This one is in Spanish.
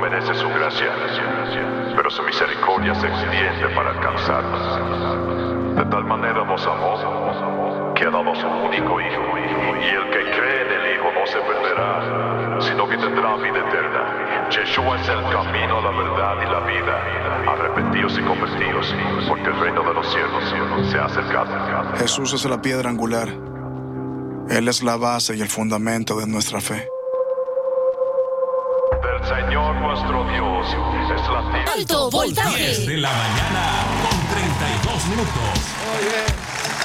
merece su gracia, pero su misericordia se extiende para alcanzarnos. De tal manera nos amó, que ha dado a su único Hijo, y el que cree en el Hijo no se perderá, sino que tendrá vida eterna. Yeshua es el camino, la verdad y la vida. Arrepentidos y convertidos, porque el reino de los cielos se ha acercado. Jesús es la piedra angular. Él es la base y el fundamento de nuestra fe. Del Señor nuestro Dios es la tierra. Alto voltaje. 10 de la mañana con 32 minutos. Oye.